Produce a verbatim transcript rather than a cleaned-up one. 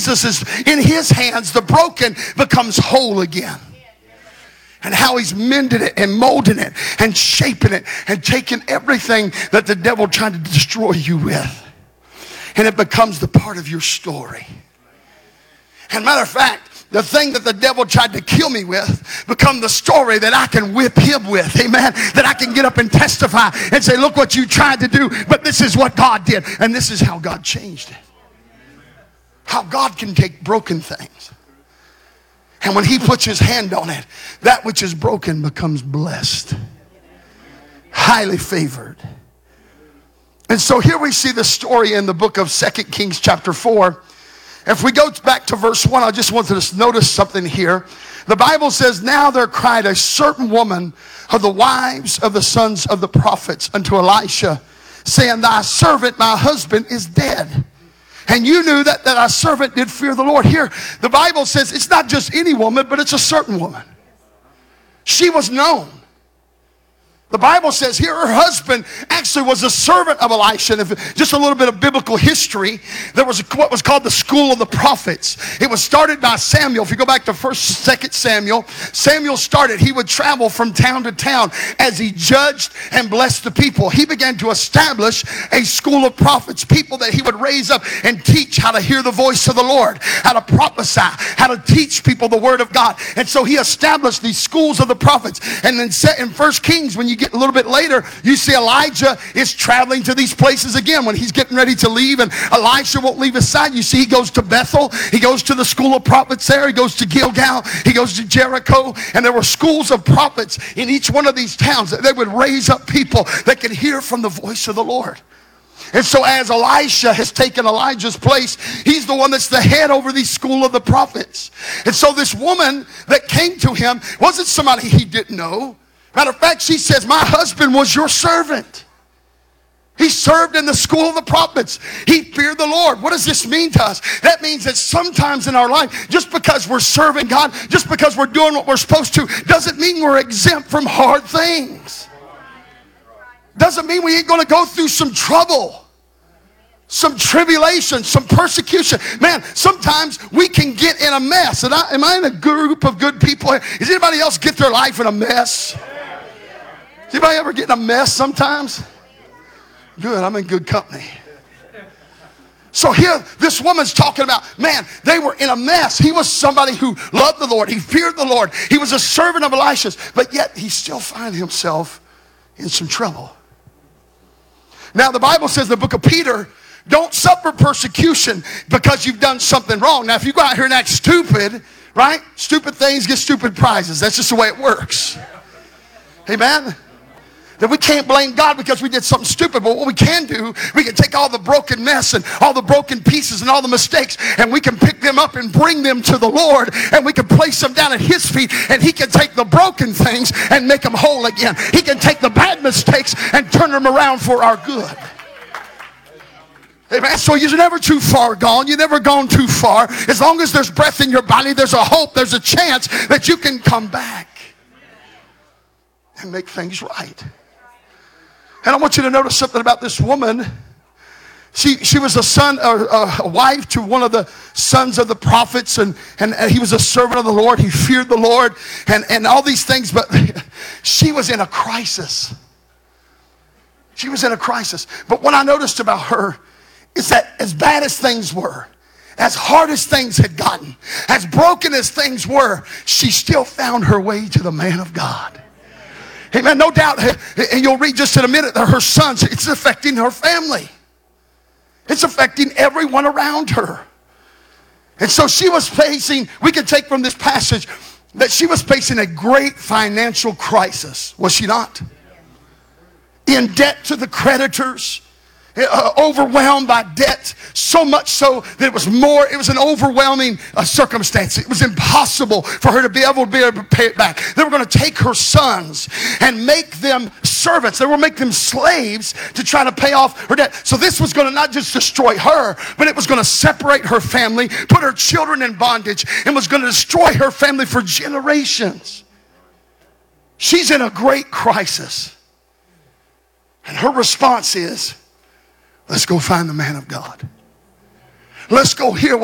Jesus is in his hands, the broken becomes whole again. And how he's mending it and molding it and shaping it and taking everything that the devil tried to destroy you with. And it becomes the part of your story. And matter of fact, the thing that the devil tried to kill me with become the story that I can whip him with. Amen. That I can get up and testify and say, look what you tried to do, but this is what God did. And this is how God changed it. How God can take broken things. And when he puts his hand on it, that which is broken becomes blessed. Highly favored. And so here we see the story in the book of Second Kings chapter four. If we go back to verse one, I just wanted to notice something here. The Bible says, now there cried a certain woman of the wives of the sons of the prophets unto Elisha, saying, thy servant, my husband, is dead. And you knew that, that our servant did fear the Lord. Here, the Bible says it's not just any woman, but it's a certain woman. She was known. The Bible says here her husband actually was a servant of Elisha. And if, just a little bit of biblical history. There was a, what was called the school of the prophets. It was started by Samuel. If you go back to first, second Samuel, Samuel started. He would travel from town to town as he judged and blessed the people. He began to establish a school of prophets, people that he would raise up and teach how to hear the voice of the Lord, how to prophesy, how to teach people the word of God. And so he established these schools of the prophets. And then set in First Kings, when you get a little bit later, you see Elijah is traveling to these places again when he's getting ready to leave, and Elisha won't leave his side. You see he goes to Bethel, he goes to the school of prophets there, he goes to Gilgal, he goes to Jericho, and there were schools of prophets in each one of these towns that they would raise up people that could hear from the voice of the Lord. And so as Elisha has taken Elijah's place, he's the one that's the head over the school of the prophets. And so this woman that came to him wasn't somebody he didn't know. Matter of fact, she says, my husband was your servant. He served in the school of the prophets. He feared the Lord. What does this mean to us? That means that sometimes in our life, just because we're serving God, just because we're doing what we're supposed to, doesn't mean we're exempt from hard things. Doesn't mean we ain't going to go through some trouble, some tribulation, some persecution. Man, sometimes we can get in a mess. And I, am I in a group of good people? Does anybody else get their life in a mess? Does anybody ever get in a mess sometimes? Good, I'm in good company. So here, this woman's talking about, man, they were in a mess. He was somebody who loved the Lord. He feared the Lord. He was a servant of Elisha's. But yet, he still finds himself in some trouble. Now, the Bible says in the book of Peter, don't suffer persecution because you've done something wrong. Now, if you go out here and act stupid, right? Stupid things get stupid prizes. That's just the way it works. Amen? That we can't blame God because we did something stupid. But what we can do, we can take all the broken mess and all the broken pieces and all the mistakes, and we can pick them up and bring them to the Lord, and we can place them down at his feet, and he can take the broken things and make them whole again. He can take the bad mistakes and turn them around for our good. Amen. So you're never too far gone. You're never gone too far. As long as there's breath in your body, there's a hope, there's a chance that you can come back and make things right. And I want you to notice something about this woman. She she was a son, or a wife to one of the sons of the prophets, and, and he was a servant of the Lord. He feared the Lord, and, and all these things, but she was in a crisis. She was in a crisis. But what I noticed about her is that as bad as things were, as hard as things had gotten, as broken as things were, she still found her way to the man of God. Amen. No doubt, and you'll read just in a minute that her sons, it's affecting her family. It's affecting everyone around her. And so she was facing, we can take from this passage, that she was facing a great financial crisis, was she not? In debt to the creditors. Uh, overwhelmed by debt, so much so that it was more, it was an overwhelming uh, circumstance. It was impossible for her to be able to be able to pay it back. They were going to take her sons and make them servants. They were going to make them slaves to try to pay off her debt. So this was going to not just destroy her, but it was going to separate her family, put her children in bondage, and was going to destroy her family for generations. She's in a great crisis. And her response is, let's go find the man of God. Let's go hear what